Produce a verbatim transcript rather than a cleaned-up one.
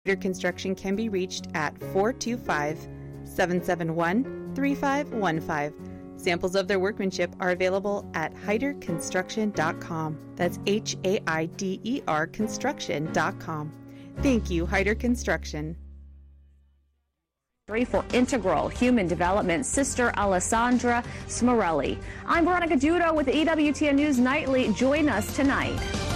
Hyder Construction can be reached at four two five, seven seven one, three five one five. Samples of their workmanship are available at hyder construction dot com. That's H A I D E R construction dot com. Thank you, Hyder Construction. For Integral Human Development, Sister Alessandra Smarelli. I'm Veronica Dudo with the E W T N News Nightly. Join us tonight.